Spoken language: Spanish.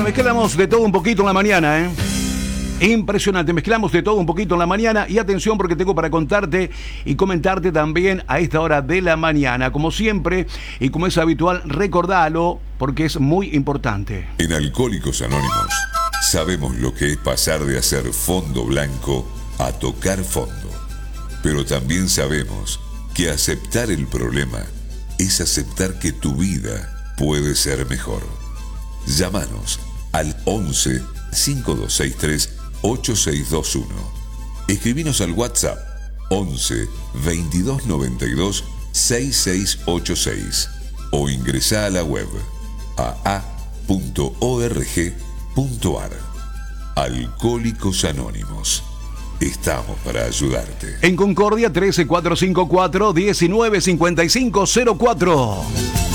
mezclamos de todo un poquito en la mañana, ¿eh? Impresionante, mezclamos de todo un poquito en la mañana y atención porque tengo para contarte y comentarte también a esta hora de la mañana. Como siempre y como es habitual, recordalo porque es muy importante. En Alcohólicos Anónimos sabemos lo que es pasar de hacer fondo blanco a tocar fondo. Pero también sabemos que aceptar el problema es aceptar que tu vida puede ser mejor. Llámanos al 11 5263 8621. Escribinos al WhatsApp 11 2292 6686 o ingresá a la web aa.org.ar. Alcohólicos Anónimos. Estamos para ayudarte. En Concordia 13454 195504.